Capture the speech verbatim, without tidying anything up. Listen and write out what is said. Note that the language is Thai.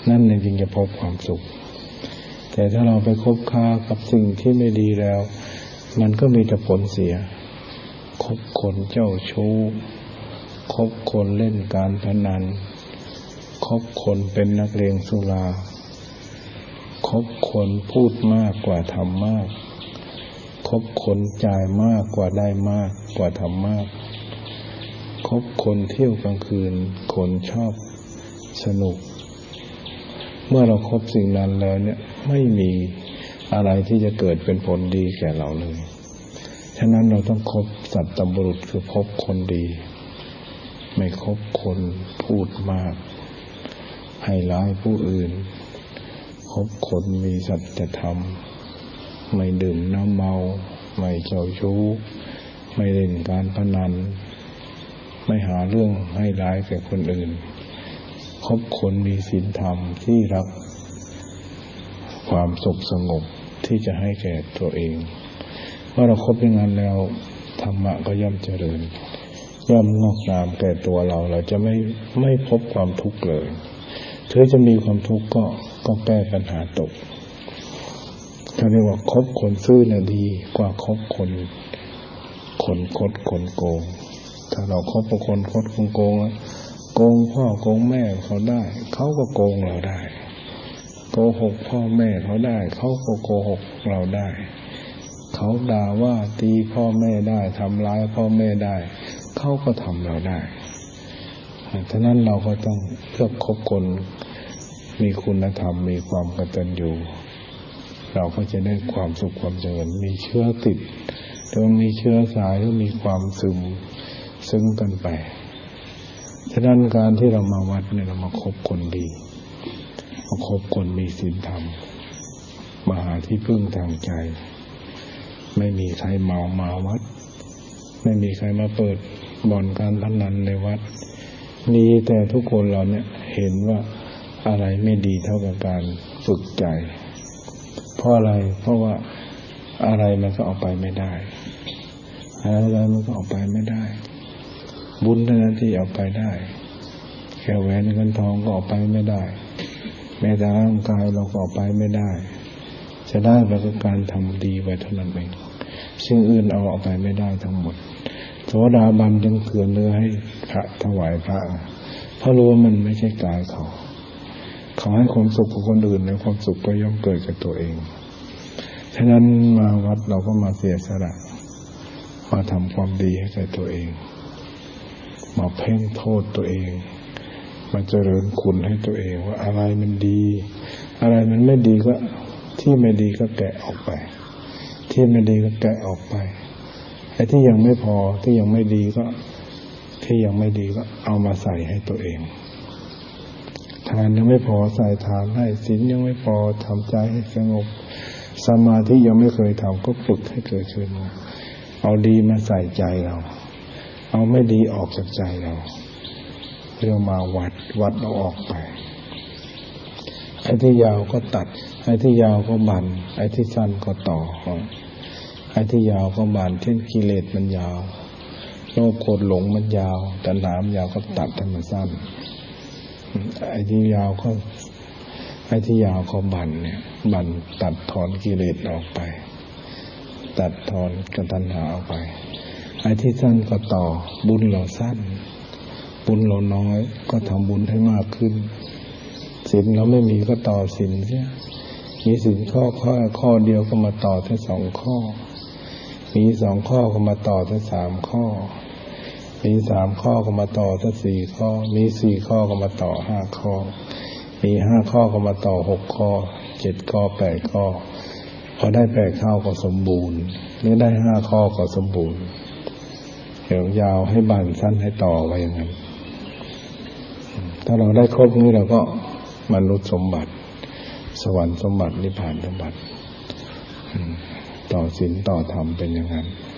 นั่นเองจึงจะพบความสุขแต่ถ้าเราไปคบค้ากับสิ่งที่ไม่ดีแล้วมันก็มีแต่ผลเสียคบคนเจ้าชู้คบคนเล่นการพนันคบคนเป็นนักเลงสุราคบคนพูดมากกว่าทำมากคบคนจ่ายมากกว่าได้มากกว่าทำมากคบคนเที่ยวกลางคืนคนชอบสนุกเมื่อเราคบสิ่งนั้นแล้วเนี่ยไม่มีอะไรที่จะเกิดเป็นผลดีแก่เราเลยฉะนั้นเราต้องคบสัตตบุรุษคือคบคนดีไม่คบคนพูดมากให้ร้ายผู้อื่นคบคนมีสัจธรรมไม่ดื่มน้ำเมาไม่เจ้าชู้ไม่เล่นการพนันไม่หาเรื่องให้ร้ายแก่คนอื่นคบคนมีศีลธรรมที่รักความสุขสงบที่จะให้แก่ตัวเองเมื่อเราคบอย่างนั้นแล้วธรรมะก็ย่อมเจริญย่อมงอกงามแก่ตัวเราเราจะไม่ไม่พบความทุกข์เลยถ้าจะมีความทุกข์ก็ก็แก้ปัญหาตกเขาเรียกว่าคบคนซื่อน่ะดีกว่าคบคนคนคดคนโกงถ้าเราคบกับคนคดคนโกงโกงพ่อโกงแม่เขาได้เขาก็โกงเราได้โกหกพ่อแม่เขาได้เขาก็โกหกเราได้เขาด่าว่าตีพ่อแม่ได้ทำร้ายพ่อแม่ได้เขาก็ทำเราได้ฉะนั้นเราก็ต้องเลือกคบคนมีคุณธรรมมีความกตัญญูเราก็จะได้ความสุขความเจริญมีเชื้อติดแต่ว่ามีเชื้อสายก็มีความซึมซึ้งกันไปฉะนั้นการที่เรามาวัดเนี่ยเรามาคบคนดีมาคบคนมีศีลธรรมมาหาที่พึ่งทางใจไม่มีใครเมามาวัดไม่มีใครมาเปิดบ่อนการพนันในวัดมีแต่ทุกคนเราเนี่ยเห็นว่าอะไรไม่ดีเท่ากับการฝึกใจเพราะอะไรเพราะว่าอะไรมันก็เอาไปไม่ได้อะไรมันก็เอาไปไม่ได้บุญเท่านั้นที่เอาไปได้แค่แหวนเงินทองก็เอาไปไม่ได้แม้แต่ร่างกายเราก็เอาไปไม่ได้จะได้ก็คือการทำดีไว้เท่านั้นเองสิ่งอื่นเอาออกไปไม่ได้ทั้งหมดโสดาบันจึงเผื่อเนื้อให้พระถวายพระเพราะรู้ว่ามันไม่ใช่กายเขาเขาให้ความสุขกับคนอื่นแล้วความสุขก็ย่อมเกิดกับตัวเองฉะนั้นมาวัดเราก็มาเสียสละมาทำความดีให้กับตัวเองมาเพ่งโทษตัวเองมาเจริญคุณให้ตัวเองว่าอะไรมันดีอะไรมันไม่ดีก็ที่ไม่ดีก็แกะออกไปที่ไม่ดีก็แกะออกไปไอ้ที่ยังไม่พอที่ยังไม่ดีก็ที่ยังไม่ดีก็เอามาใส่ให้ตัวเองทานยังไม่พอใส่ทานให้ศีลยังไม่พอทำใจให้สงบสมาธิยังไม่เคยทำก็ฝึกให้เกิดขึ้นเอาดีมาใส่ใจเราเอาไม่ดีออกจากใจเราเรียกมาวัดวัดเอาออกไปไอ้ที่ยาวก็ตัดไอ้ที่ยาวก็บั่นไอ้ที่สั้นก็ต่อไอ้ที่ยาวก็บั่นเช่นกิเลสมันยาวโลภโกรธหลงมันยาวแต่หนามยาวก็ตัดให้มันสั้นไอ้ที่ยาวก็ไอ้ที่ยาวก็บั่นเนี่ยบั่นตัดถอนกิเลสออกไปตัดถอนกตัณหาออกไปไอ้ที่สั้นก็ต่อบุญเราสั้นบุญเราน้อยก็ทำบุญให้มากขึ้นศีลเราไม่มีก็ต่อศีลเสียมีศีลข้อข้อข้อเดียวก็มาต่อทั้งสองข้อมีสองข้อก็มาต่อทั้งสามข้อมีสามข้อก็มาต่อทั้งสี่ข้อมีสี่ข้อก็มาต่อห้าข้อมีห้าข้อก็มาต่อหกข้อเจ็ดข้อแปดข้อพอได้แปดข้อก็สมบูรณ์หรือได้ห้าข้อก็สมบูรณ์เดี๋ยวยาวให้บั่นสั้นให้ต่อไว้อย่างนั้นถ้าเราได้ครบนี้เราก็มนุษย์สมบัติสวรรค์สมบัตินิพพานสมบัติต่อศีลต่อธรรมเป็นอย่างนั้น